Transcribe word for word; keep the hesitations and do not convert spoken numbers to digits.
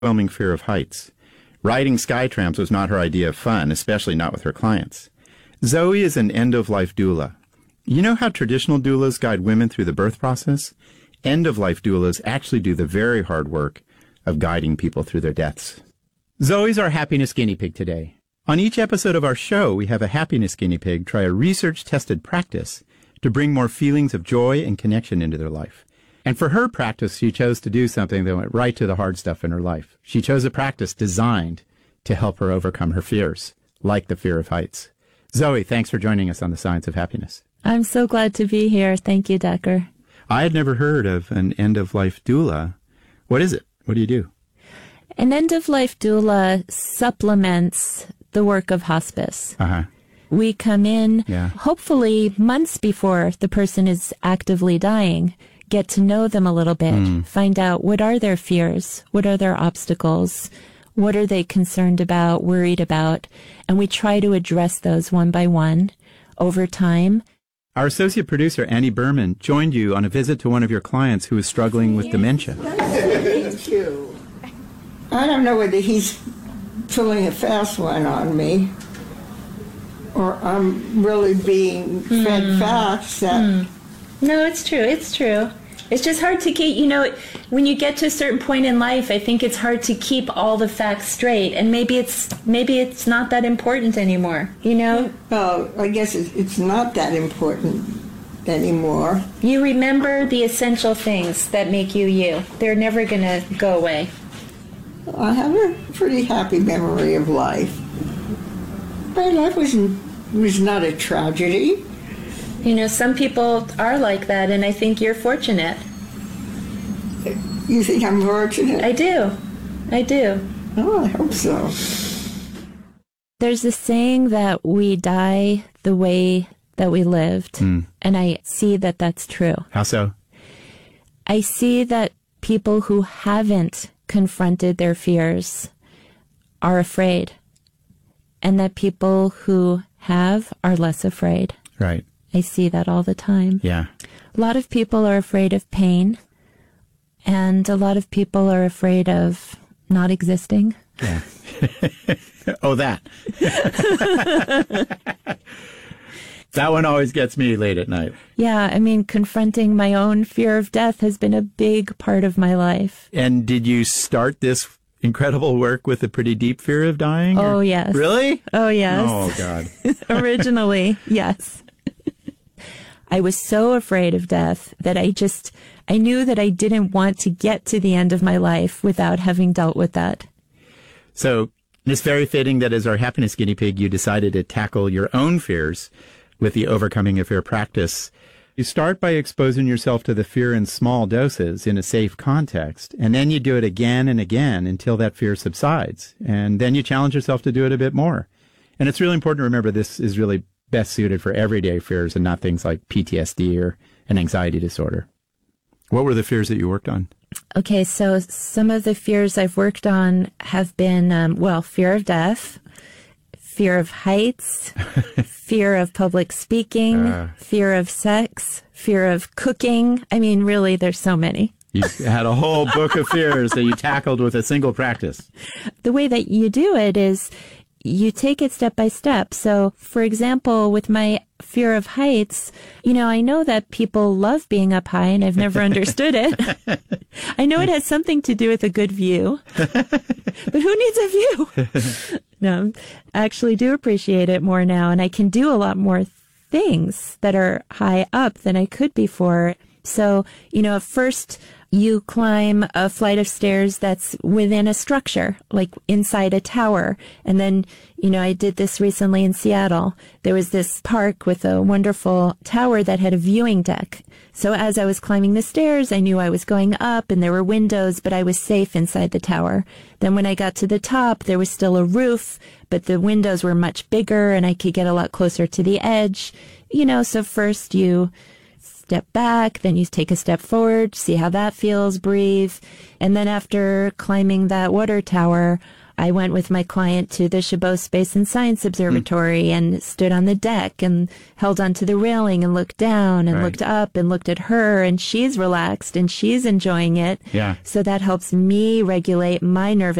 overwhelming fear of heights. Riding Skytrams was not her idea of fun, especially not with her clients. Zoe is an end-of-life doula. You know how traditional doulas guide women through the birth process? End-of-life doulas actually do the very hard work of guiding people through their deaths. Zoe's our happiness guinea pig today. On each episode of our show, we have a happiness guinea pig try a research-tested practice to bring more feelings of joy and connection into their life. And for her practice, she chose to do something that went right to the hard stuff in her life. She chose a practice designed to help her overcome her fears, like the fear of heights. Zoe, thanks for joining us on The Science of Happiness. I'm so glad to be here. Thank you, Decker. I had never heard of an end-of-life doula. What is it? What do you do? An end-of-life doula supplements the work of hospice. Uh-huh. We come in, yeah. hopefully months before the person is actively dying, get to know them a little bit, mm. find out what are their fears, what are their obstacles, what are they concerned about, worried about, and we try to address those one by one over time. Our associate producer, Annie Berman, joined you on a visit to one of your clients who was struggling with dementia. Thank you. I don't know whether he's pulling a fast one on me or I'm really being mm. fed facts that... Mm. No, it's true. It's true. It's just hard to keep, you know, when you get to a certain point in life, I think it's hard to keep all the facts straight. And maybe it's maybe it's not that important anymore, you know? Well, I guess it's not that important anymore. You remember the essential things that make you you. They're never going to go away. I have a pretty happy memory of life. My life was, was not a tragedy. You know, some people are like that, and I think you're fortunate. You think I'm fortunate? I do. I do. Oh, I hope so. There's a saying that we die the way that we lived, mm. and I see that that's true. How so? I see that people who haven't confronted their fears are afraid, and that people who have are less afraid. Right. I see that all the time. Yeah. A lot of people are afraid of pain, and a lot of people are afraid of not existing. Yeah. Oh, that. That one always gets me late at night. Yeah, I mean, confronting my own fear of death has been a big part of my life. And did you start this incredible work with a pretty deep fear of dying? Oh, or? yes. Really? Oh, yes. Oh, God. Originally, yes. I was so afraid of death that I just, I knew that I didn't want to get to the end of my life without having dealt with that. So it's very fitting that as our happiness guinea pig, you decided to tackle your own fears with the Overcoming a Fear practice. You start by exposing yourself to the fear in small doses in a safe context, and then you do it again and again until that fear subsides. And then you challenge yourself to do it a bit more. And it's really important to remember this is really best suited for everyday fears and not things like P T S D or an anxiety disorder. What were the fears that you worked on? Okay, so some of the fears I've worked on have been, um, well, fear of death, fear of heights, fear of public speaking, uh, fear of sex, fear of cooking. I mean, really, there's so many. You had a whole book of fears that you tackled with a single practice. The way that you do it is you take it step by step. So, for example, with my fear of heights, you know, I know that people love being up high, and I've never understood it. I know it has something to do with a good view, but who needs a view? No, I actually do appreciate it more now, and I can do a lot more things that are high up than I could before. So, you know, at first you climb a flight of stairs that's within a structure, like inside a tower. And then, you know, I did this recently in Seattle. There was this park with a wonderful tower that had a viewing deck. So as I was climbing the stairs, I knew I was going up and there were windows, but I was safe inside the tower. Then when I got to the top, there was still a roof, but the windows were much bigger and I could get a lot closer to the edge. You know, so first you step back, then you take a step forward, see how that feels, breathe. And then after climbing that water tower, I went with my client to the Chabot Space and Science Observatory mm. and stood on the deck and held onto the railing and looked down and right. looked up and looked at her, and she's relaxed and she's enjoying it. Yeah. So that helps me regulate my nervous